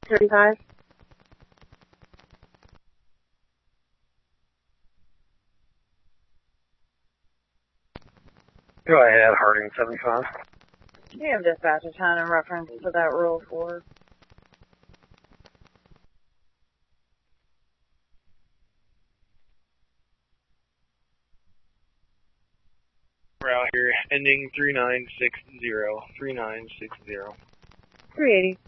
35. Go ahead, Harding 75. Do you have dispatcher time in reference to that Rule 4? We're out here, ending 3960. 3960. 380.